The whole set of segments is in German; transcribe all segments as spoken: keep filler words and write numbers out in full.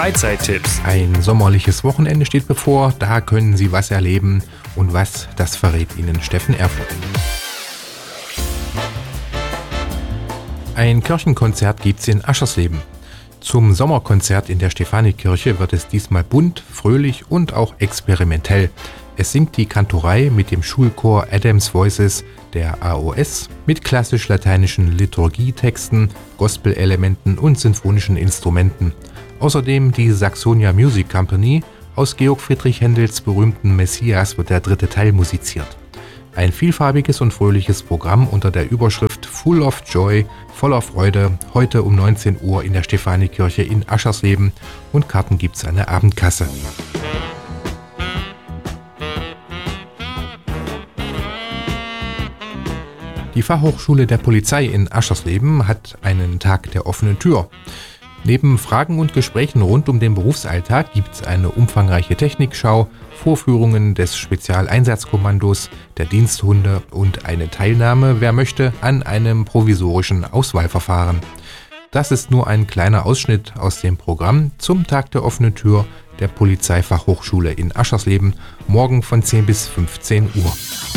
Freizeittipps. Ein sommerliches Wochenende steht bevor, da können Sie was erleben. Und was, das verrät Ihnen Steffen Erfurt. Ein Kirchenkonzert gibt's in Aschersleben. Zum Sommerkonzert in der Stephanikirche wird es diesmal bunt, fröhlich und auch experimentell. Es singt die Kantorei mit dem Schulchor Adams Voices der A O S mit klassisch-lateinischen Liturgietexten, Gospelelementen und sinfonischen Instrumenten. Außerdem die Saxonia Music Company. Aus Georg Friedrich Händels berühmten Messias wird der dritte Teil musiziert. Ein vielfarbiges und fröhliches Programm unter der Überschrift Full of Joy, voller Freude, heute um neunzehn Uhr in der Stephanikirche in Aschersleben, und Karten gibt's an der Abendkasse. Die Fachhochschule der Polizei in Aschersleben hat einen Tag der offenen Tür. Neben Fragen und Gesprächen rund um den Berufsalltag gibt es eine umfangreiche Technikschau, Vorführungen des Spezialeinsatzkommandos, der Diensthunde und eine Teilnahme, wer möchte, an einem provisorischen Auswahlverfahren. Das ist nur ein kleiner Ausschnitt aus dem Programm zum Tag der offenen Tür der Polizeifachhochschule in Aschersleben, morgen von zehn bis fünfzehn Uhr.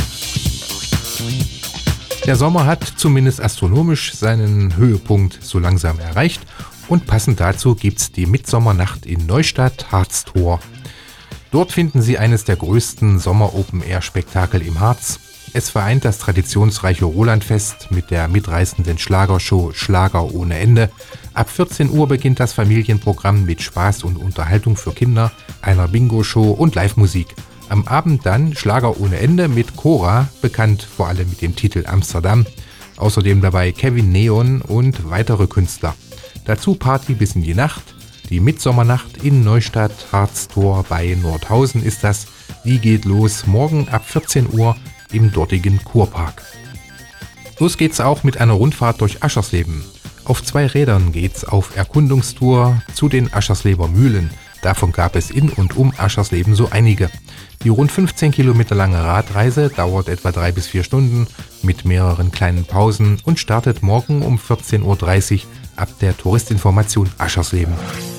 Der Sommer hat zumindest astronomisch seinen Höhepunkt so langsam erreicht und passend dazu gibt's die Mitsommernacht in Neustadt Harztor. Dort finden Sie eines der größten Sommer-Open-Air-Spektakel im Harz. Es vereint das traditionsreiche Rolandfest mit der mitreißenden Schlagershow Schlager ohne Ende. Ab vierzehn Uhr beginnt das Familienprogramm mit Spaß und Unterhaltung für Kinder, einer Bingo-Show und Live-Musik. Am Abend dann Schlager ohne Ende mit Cora, bekannt vor allem mit dem Titel Amsterdam. Außerdem dabei Kevin Neon und weitere Künstler. Dazu Party bis in die Nacht. Die Mitsommernacht in Neustadt Harztor bei Nordhausen ist das. Die geht los morgen ab vierzehn Uhr im dortigen Kurpark. Los geht's auch mit einer Rundfahrt durch Aschersleben. Auf zwei Rädern geht's auf Erkundungstour zu den Aschersleber Mühlen. Davon gab es in und um Aschersleben so einige. Die rund fünfzehn Kilometer lange Radreise dauert etwa drei bis vier Stunden mit mehreren kleinen Pausen und startet morgen um vierzehn Uhr dreißig ab der Touristinformation Aschersleben.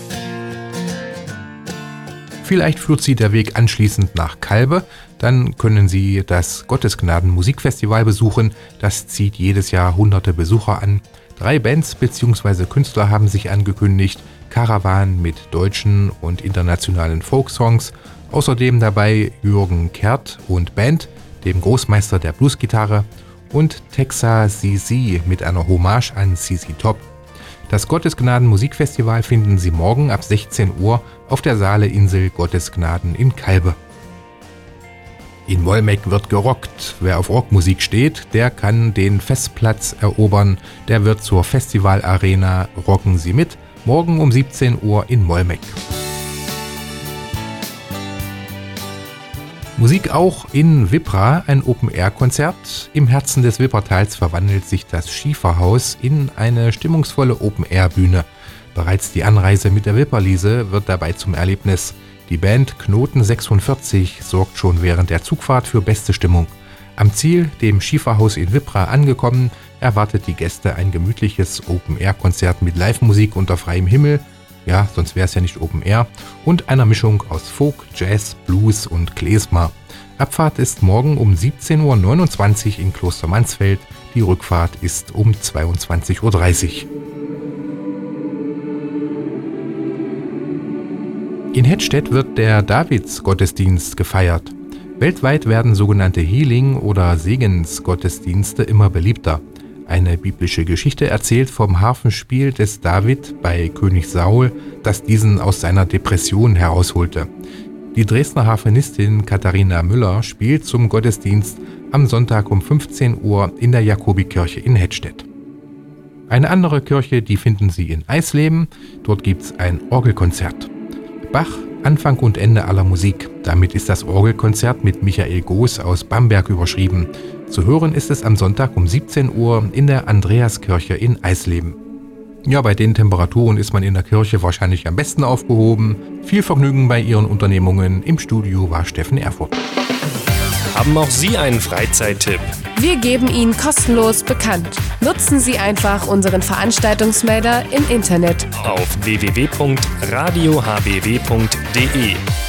Vielleicht führt Sie der Weg anschließend nach Calbe, dann können Sie das Gottesgnaden Musikfestival besuchen. Das zieht jedes Jahr hunderte Besucher an. Drei Bands bzw. Künstler haben sich angekündigt. Caravan mit deutschen und internationalen Folksongs. Außerdem dabei Jürgen Kert und Band, dem Großmeister der Bluesgitarre, und Texa Z Z mit einer Hommage an Z Z Top. Das Gottesgnaden Musikfestival finden Sie morgen ab sechzehn Uhr auf der Saale-Insel Gottesgnaden in Calbe. In Wolmeck wird gerockt. Wer auf Rockmusik steht, der kann den Festplatz erobern. Der wird zur Festivalarena Rocken Sie mit, morgen um siebzehn Uhr in Wolmeck. Musik auch in Wippra, ein Open-Air-Konzert. Im Herzen des Wippertals verwandelt sich das Schieferhaus in eine stimmungsvolle Open-Air-Bühne. Bereits die Anreise mit der Wipperliese wird dabei zum Erlebnis. Die Band Knoten sechsundvierzig sorgt schon während der Zugfahrt für beste Stimmung. Am Ziel, dem Schieferhaus in Wippra angekommen, erwartet die Gäste ein gemütliches Open-Air-Konzert mit Live-Musik unter freiem Himmel, ja, sonst wäre es ja nicht Open Air, und einer Mischung aus Folk, Jazz, Blues und Klezmer. Abfahrt ist morgen um siebzehn Uhr neunundzwanzig in Kloster Mansfeld, die Rückfahrt ist um zweiundzwanzig Uhr dreißig. In Hettstedt wird der Davidsgottesdienst gefeiert. Weltweit werden sogenannte Healing- oder Segensgottesdienste immer beliebter. Eine biblische Geschichte erzählt vom Harfenspiel des David bei König Saul, das diesen aus seiner Depression herausholte. Die Dresdner Harfenistin Katharina Müller spielt zum Gottesdienst am Sonntag um fünfzehn Uhr in der Jakobikirche in Hettstedt. Eine andere Kirche, die finden Sie in Eisleben. Dort gibt's ein Orgelkonzert. Bach, Anfang und Ende aller Musik. Damit ist das Orgelkonzert mit Michael Goos aus Bamberg überschrieben. Zu hören ist es am Sonntag um siebzehn Uhr in der Andreaskirche in Eisleben. Ja, bei den Temperaturen ist man in der Kirche wahrscheinlich am besten aufgehoben. Viel Vergnügen bei Ihren Unternehmungen. Im Studio war Steffen Erfurt. Haben auch Sie einen Freizeittipp? Wir geben ihn kostenlos bekannt. Nutzen Sie einfach unseren Veranstaltungsmelder im Internet Auf w w w punkt radio h b w punkt d e.